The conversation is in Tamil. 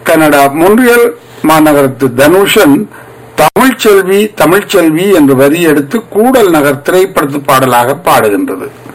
கனடா மொன்றியல் மாநகரத்து தனுஷன் தமிழ்ச்செல்வி தமிழ்ச்செல்வி என்று வரி எடுத்து கூடல் நகர் திரைப்படத்து பாடலாக பாடுகின்றது.